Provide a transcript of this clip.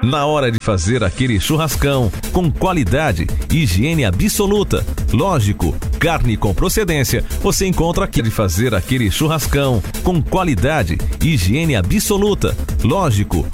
Na hora de fazer aquele churrascão, com qualidade, higiene absoluta. Lógico, carne com procedência, você encontra aqui de fazer aquele churrascão, com qualidade, higiene absoluta. Lógico.